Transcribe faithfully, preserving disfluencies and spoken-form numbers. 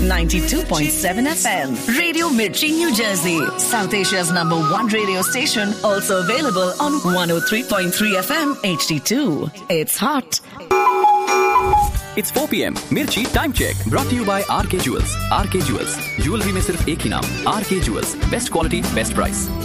ninety-two point seven F M. Radio Mirchi, New Jersey. South Asia's number one radio station. Also available on one oh three point three F M H D two. It's hot. It's four p.m. Mirchi Time Check. Brought to you by R K Jewels. R K Jewels. Jewelry में सिर्फ एक ही नाम. R K Jewels. Best quality, best price.